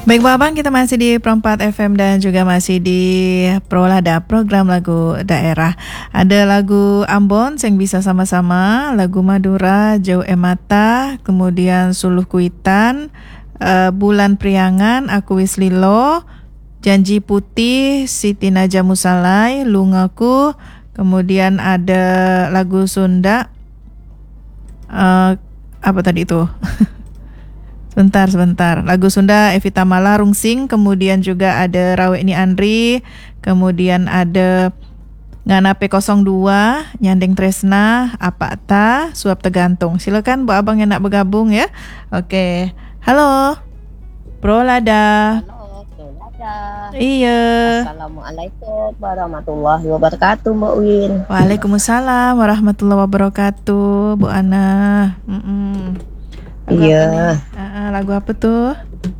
Baik Abang, kita masih di Perempat FM dan juga masih di Prolada, program lagu daerah. Ada lagu Ambon yang bisa sama-sama, lagu Madura, Jauh Mata, kemudian Suluh Kuitan, Bulan Priangan, Aku Wis Lilo, Janji Putih, Siti Naja Musalai, Lungaku, kemudian ada lagu Sunda, apa tadi itu? Sebentar. Lagu Sunda Evita Mala, Rungsing, kemudian juga ada Rawek Ni Andri, kemudian ada Nganape 02, Nyandeng Tresna, Apa Ta, Suap Tergantung. Silakan Bu Abang yang nak bergabung ya. Okey. Halo. Prolada. Halo, Prolada. Iya. Assalamualaikum warahmatullahi wabarakatuh, Mbak Win. Waalaikumsalam warahmatullahi wabarakatuh, Bu Ana. Lagu Iya. Lagu apa tuh?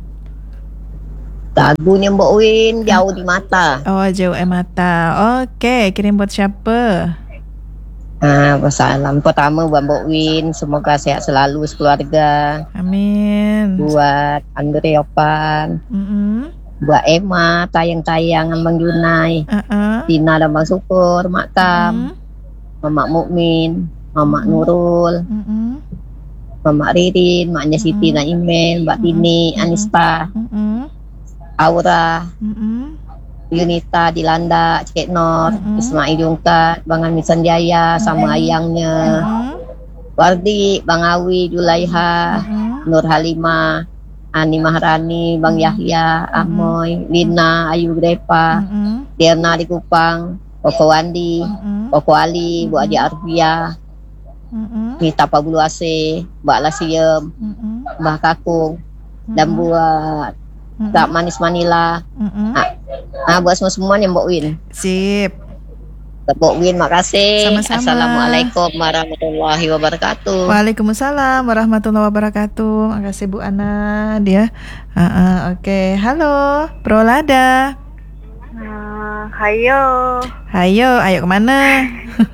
Lagunya Mbak Win, Jauh di Mata. Oh, Jauh Mata. Okey, kirim buat siapa? Salam pertama buat Mbak Win, semoga sehat selalu sekeluarga. Amin. Buat Andre Opan, buat Emma, tayang-tayang Abang Junai, Tina dan Bang Syukur, Mak Tam, Mamak Mukmin, Mamak Nurul, Mamak Ririn, Maknya Siti Naimen, Mbak Tini, Anista, Aura, Yunita Dilanda, Cik Nor, Ismail Jungkat, Bang Amin Sanjaya sama ayangnya, Wardi, Bang Awi, Julaiha, Nur Halimah, Ani Maharani, Bang Yahya, Amoy, Lina, Ayu Grepa, Tirna di Kupang, Koko Wandi, Koko Ali, Bu Aji Arfia, Mita Pabulu Ase, Mbak Lasiem, Mbah Kakung, dan buat Tak Manis Manila. Buat semua-semuanya Mbak Win. Sip. Mbak Win, makasih. Sama-sama. Assalamualaikum warahmatullahi wabarakatuh. Waalaikumsalam warahmatullahi wabarakatuh. Makasih Bu Ana dia. Okey. Halo, Prolada. Hayo. Ayo ke mana?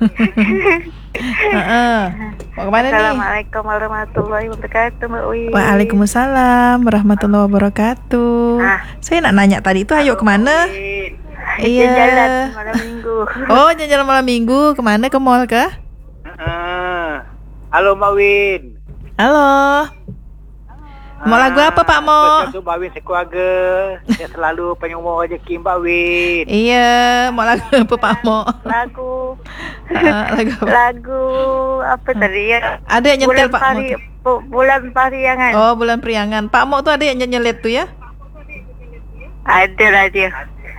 Mau ke mana ni? Assalamualaikum warahmatullahi wabarakatuh, Mbak Win. Waalaikumsalam warahmatullahi wabarakatuh. Saya nak nanya tadi tu ayo ke mana? Iya. Jalan malam minggu. Oh, jalan malam minggu. Ke mana? Ke mall ke? Halo Mbak Win. Halo. Mau lagu apa Pak Mo? Untuk Mbak Win sekeluarga yang selalu penyumur rezeki Mbak Win. Iya, mau lagu apa Pak Mo? Lagu apa tadi ya? Ada yang nyetel Pak Mo. Bulan Priangan. Oh, Bulan Priangan. Pak Mo tu ada yang nyelet tu ya? Ada lah dia.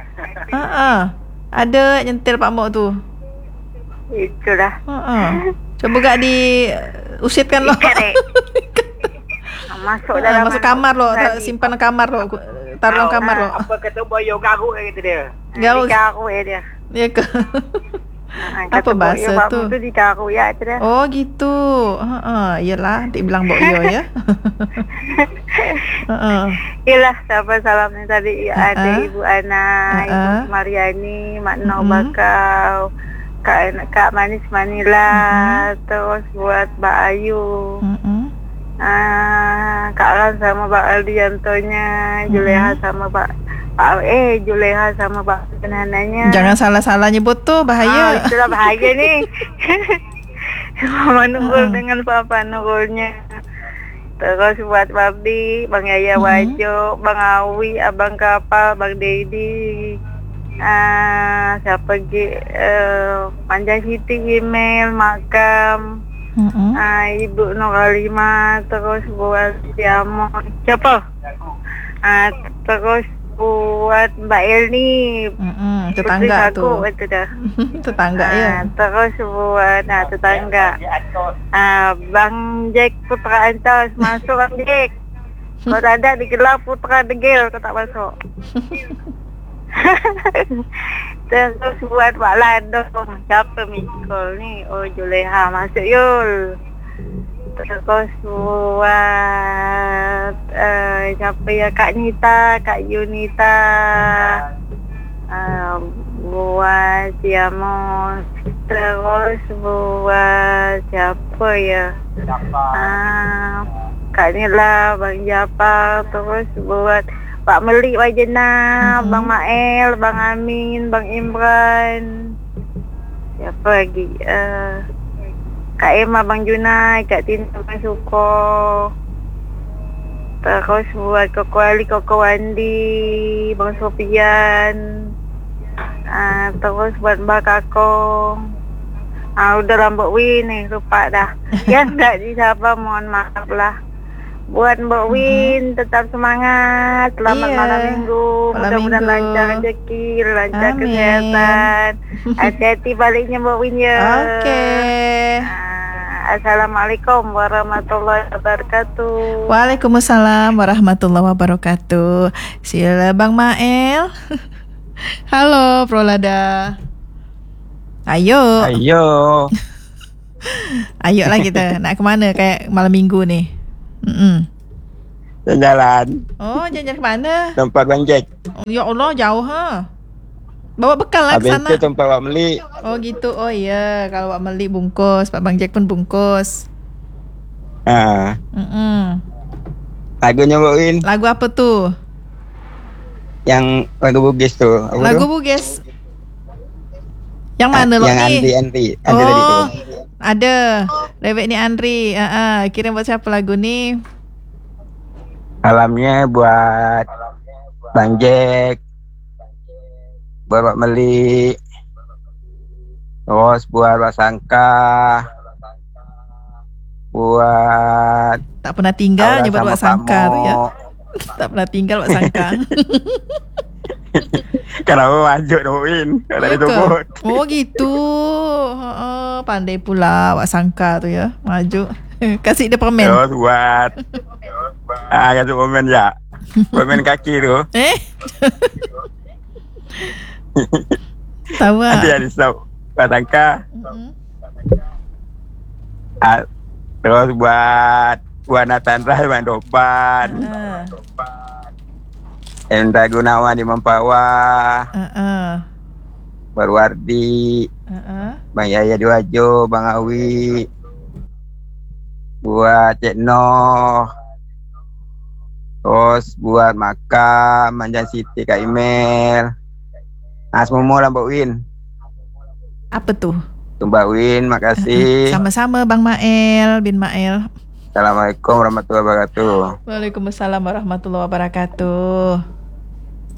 Ada yang nyetel Pak Mo tu. Itulah. Coba gak diusitkan loh. Masuk dalam masuk kamar loh, simpan kamar loh, taruh dalam kamar loh. Apa kata boyo garuk gitu dia? Garuk dia. Ya ke? Apa bahasa tu? Itu digaruk ya tu dah. Oh gitu. Iyalah, dibilang boyo ya. Iyalah, siapa salamnya tadi ada Ibu Ana, Ibu Mariani, Mak Noh Bakau, Kak Manis Manila, terus buat Mbak Ayu. Kak Ran sama Pak Aldiantonya, Juleha sama Juleha sama Pak Penananya. Jangan salah-salah nyebut tuh, bahaya. Itulah bahaya nih. Mama Nurul dengan Papa Nurulnya. Terus buat Babdi, Bang Yaya Wajo, Bang Awi, Abang Kapal, Bang Dedi. Siapa lagi? Panjang Siti, email, Makam. Ibu Nuralima, terus buat Diamond. Siapa? Terus buat Mbak Elni, tetangga tu. Itu dah. Tetangga ya. Terus buat tetangga. Bang Jack Putra Antas, masuk Bang Jack. Kalau tak ada digelar Putra Degil, kau tak masuk. Terus buat Pak Ladong, siapa mikol ni? Oh, Juleha masuk Yul. Terus buat siapa ya, Kak Nita, Kak Yunita, buat Diamos. Terus buat siapa ya, Kak Nila, Bang Japar. Terus buat Pak Melik Wajena, Bang Mael, Bang Amin, Bang Imran. Siapa lagi? Kak Emma, Bang Junai, Kak Tina, Bang Suko. Terus buat Koko Ali, Koko Wandi, Bang Sofian. Terus buat Mbak Kakong. Udah Mbak Win nih, lupa dah. Yang enggak disapa mohon maaf lah. Buat Mbak Win, tetap semangat. Selamat malam minggu. Mudah-mudahan lancar rezeki, lancar kesehatan. Hati-hati baliknya Mbak Win ya. Oke. Assalamualaikum warahmatullahi wabarakatuh. Waalaikumsalam warahmatullahi wabarakatuh. Sila Bang Mael. Halo Prolada. Ayo. Ayolah kita. Nak kemana kayak malam minggu nih? Jalan. Oh, jalan ke mana? Tempat Bang Jack. Ya Allah, jauh ha. Bawa bekal lah ke sana. Habis itu tempat Wak Melik. Oh gitu. Oh iya, kalau Wak Melik bungkus, Pak Bang Jack pun bungkus. Lagunya Mbak Win. Lagu apa tuh? Yang lagu Bugis tuh. Lagu Bugis. Yang mana lo nih? Yang Andri tadi tuh. Ada. Lewek ni Andri. Kirim buat siapa lagu ni? Alamnya buat Bang Jack, buat Wak Melik, terus buat Wak Sangka, buat tak pernah tinggal nyebut Wak Sangka tu ya. Tak pernah tinggal Wak Sangka. Kenapa maju Win? Kalau disebut. Oh gitu. Pandai pula Wak Sangka tu ya. Maju. Kasih dia permen. Terus buat kasih permen ya. Permen kaki tu. Tahu ah. Nanti ada stop Wak Sangka. Terus buat Nathan Rai main Dopan. Enda Gunawan di Mempawa. Barwardi. Bang Yaya di Wajo, Bang Awi. Buat Cik Noh. Terus buat Makam, Manjan Siti, Kak Imel. Semua lah Mbak Win. Apa tuh? Mbak Win, makasih. Sama-sama Bang Mael bin Mael. Assalamualaikum warahmatullahi wabarakatuh. Waalaikumsalam warahmatullahi wabarakatuh.